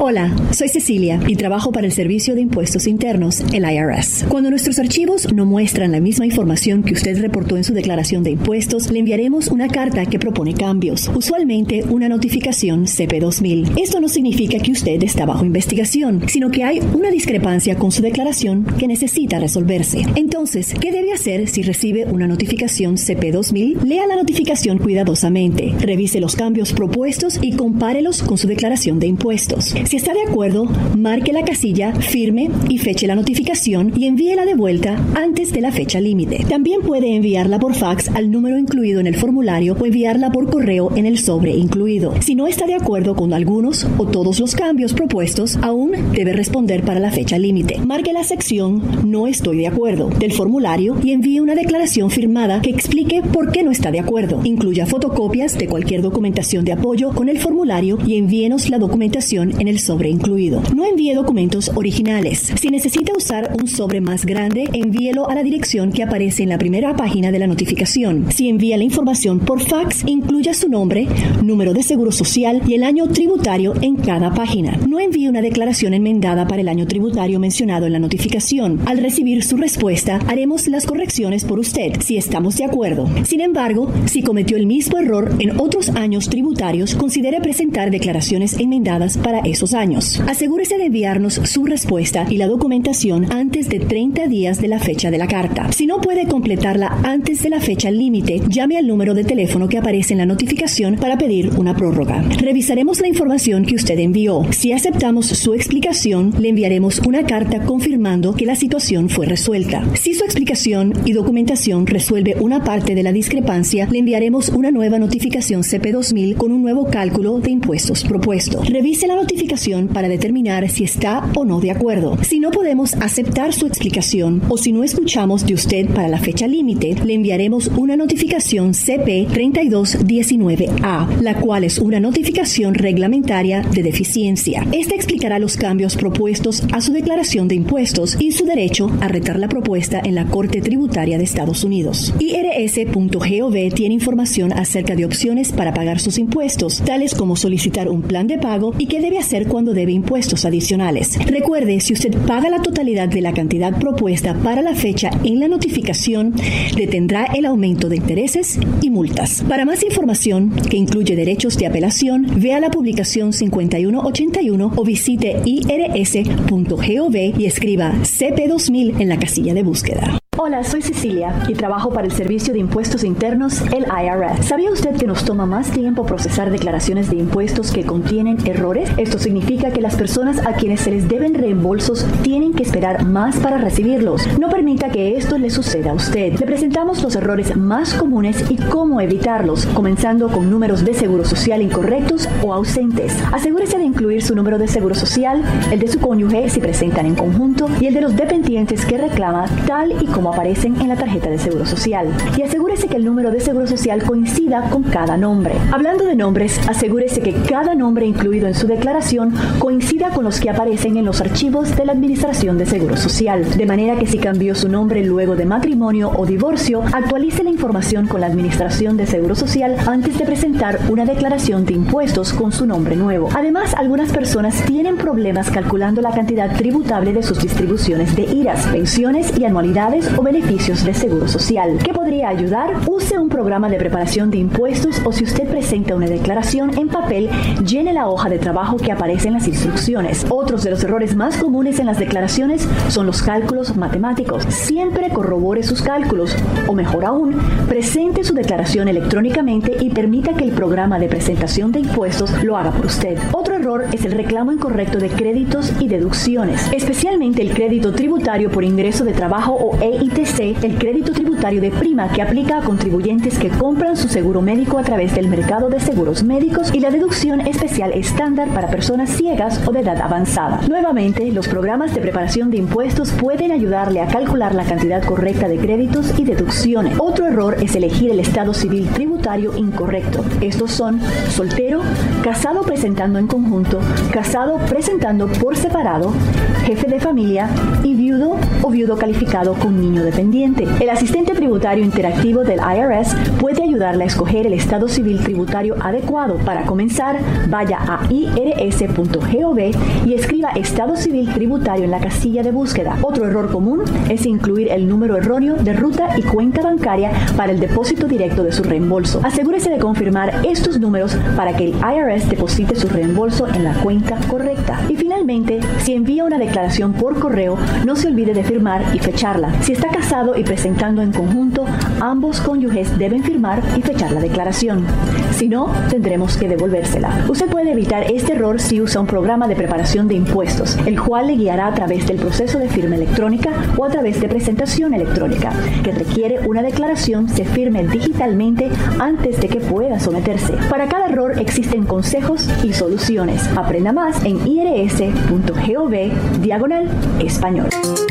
Hola, soy Cecilia y trabajo para el Servicio de Impuestos Internos, el IRS. Cuando nuestros archivos no muestran la misma información que usted reportó en su declaración de impuestos, le enviaremos una carta que propone cambios, usualmente una notificación CP2000. Esto no significa que usted está bajo investigación, sino que hay una discrepancia con su declaración que necesita resolverse. Entonces, ¿qué debe hacer si recibe una notificación CP2000? Lea la notificación cuidadosamente, revise los cambios propuestos y compárelos con su declaración de impuestos. Si está de acuerdo, marque la casilla, firme y feche la notificación y envíela de vuelta antes de la fecha límite. También puede enviarla por fax al número incluido en el formulario o enviarla por correo en el sobre incluido. Si no está de acuerdo con algunos o todos los cambios propuestos, aún debe responder para la fecha límite. Marque la sección "No estoy de acuerdo" del formulario y envíe una declaración firmada que explique por qué no está de acuerdo. Incluya fotocopias de cualquier documentación de apoyo con el formulario y envíenos la documentación en el sobre incluido. No envíe documentos originales. Si necesita usar un sobre más grande, envíelo a la dirección que aparece en la primera página de la notificación. Si envía la información por fax, incluya su nombre, número de seguro social y el año tributario en cada página. No envíe una declaración enmendada para el año tributario mencionado en la notificación. Al recibir su respuesta, haremos las correcciones por usted, si estamos de acuerdo. Sin embargo, si cometió el mismo error en otros años tributarios, considere presentar declaraciones enmendadas para esos años. Asegúrese de enviarnos su respuesta y la documentación antes de 30 días de la fecha de la carta. Si no puede completarla antes de la fecha límite, llame al número de teléfono que aparece en la notificación para pedir una prórroga. Revisaremos la información que usted envió. Si aceptamos su explicación, le enviaremos una carta confirmando que la situación fue resuelta. Si su explicación y documentación resuelve una parte de la discrepancia, le enviaremos una nueva notificación CP2000 con un nuevo cálculo de impuestos propuesto. Revise la notificación para determinar si está o no de acuerdo. Si no podemos aceptar su explicación o si no escuchamos de usted para la fecha límite, le enviaremos una notificación CP3219A, la cual es una notificación reglamentaria de deficiencia. Esta explicará los cambios propuestos a su declaración de impuestos y su derecho a retar la propuesta en la Corte Tributaria de Estados Unidos. IRS.gov tiene información acerca de opciones para pagar sus impuestos, tales como solicitar un plan de pago y qué debe hacer cuando debe impuestos adicionales. Recuerde, si usted paga la totalidad de la cantidad propuesta para la fecha en la notificación, detendrá el aumento de intereses y multas. Para más información, que incluye derechos de apelación, vea la publicación 5181 o visite irs.gov y escriba CP2000 en la casilla de búsqueda. Hola, soy Cecilia y trabajo para el Servicio de Impuestos Internos, el IRS. ¿Sabía usted que nos toma más tiempo procesar declaraciones de impuestos que contienen errores? Esto significa que las personas a quienes se les deben reembolsos tienen que esperar más para recibirlos. No permita que esto le suceda a usted. Le presentamos los errores más comunes y cómo evitarlos, comenzando con números de seguro social incorrectos o ausentes. Asegúrese de incluir su número de seguro social, el de su cónyuge si presentan en conjunto y el de los dependientes que reclama, tal y como aparecen en la tarjeta de seguro social. Y asegúrese que el número de seguro social coincida con cada nombre. Hablando de nombres, asegúrese que cada nombre incluido en su declaración coincida con los que aparecen en los archivos de la Administración de Seguro Social. De manera que si cambió su nombre luego de matrimonio o divorcio, actualice la información con la Administración de Seguro Social antes de presentar una declaración de impuestos con su nombre nuevo. Además, algunas personas tienen problemas calculando la cantidad tributable de sus distribuciones de IRAs, pensiones y anualidades o beneficios de seguro social. ¿Qué podría ayudar? Use un programa de preparación de impuestos o si usted presenta una declaración en papel, llene la hoja de trabajo que aparece en las instrucciones. Otros de los errores más comunes en las declaraciones son los cálculos matemáticos. Siempre corrobore sus cálculos o mejor aún, presente su declaración electrónicamente y permita que el programa de presentación de impuestos lo haga por usted. Otro error es el reclamo incorrecto de créditos y deducciones, especialmente el crédito tributario por ingreso de trabajo o EITC, el crédito tributario de prima que aplica a contribuyentes que compran su seguro médico a través del mercado de seguros médicos y la deducción especial estándar para personas ciegas o de edad avanzada. Nuevamente, los programas de preparación de impuestos pueden ayudarle a calcular la cantidad correcta de créditos y deducciones. Otro error es elegir el estado civil tributario incorrecto. Estos son soltero, casado presentando en conjunto, casado presentando por separado, jefe de familia y viudo o viudo calificado con niño dependiente. El asistente tributario interactivo del IRS puede ayudarle a escoger el estado civil tributario adecuado. Para comenzar, vaya a irs.gov y escriba estado civil tributario en la casilla de búsqueda. Otro error común es incluir el número erróneo de ruta y cuenta bancaria para el depósito directo de su reembolso. Asegúrese de confirmar estos números para que el IRS deposite su reembolso en la cuenta correcta. Y finalmente, si envía una declaración por correo, no se olvide de firmar y fecharla. Si está casado y presentando en conjunto, ambos cónyuges deben firmar y fechar la declaración. Si no, tendremos que devolvérsela. Usted puede evitar este error si usa un programa de preparación de impuestos, el cual le guiará a través del proceso de firma electrónica o a través de presentación electrónica, que requiere una declaración se firme digitalmente antes de que pueda someterse. Para cada error existen consejos y soluciones. Aprenda más en irs.gov/español.